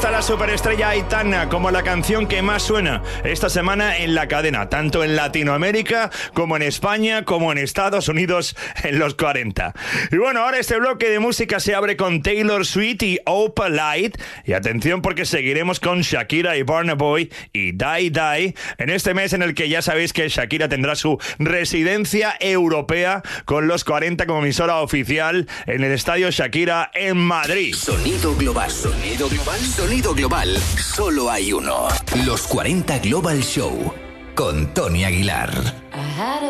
está la superestrella Aitana como la canción que más suena esta semana en la cadena, tanto en Latinoamérica como en España, como en Estados Unidos en los 40. Y bueno, ahora este bloque de música se abre con Taylor Swift y Opalite. Y atención porque seguiremos con Shakira y Burna Boy y Die Die en este mes en el que ya sabéis que Shakira tendrá su residencia europea con los 40 como emisora oficial en el Estadio Shakira en Madrid. Sonido global, sonido global, sonido global. Solo hay uno. Los 40 Global Show con Tony Aguilar.